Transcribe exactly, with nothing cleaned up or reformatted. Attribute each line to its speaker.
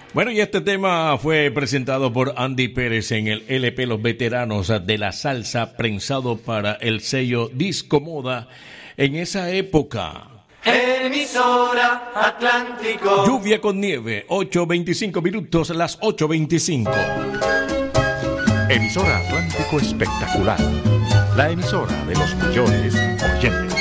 Speaker 1: Bueno, y este tema fue presentado por Andy Pérez en el L P Los Veteranos de la Salsa, prensado para el sello Disco Moda en esa época.
Speaker 2: Emisora Atlántico.
Speaker 1: Lluvia con nieve, ocho veinticinco minutos, las ocho veinticinco.
Speaker 3: Emisora Atlántico Espectacular, la emisora de los mayores oyentes.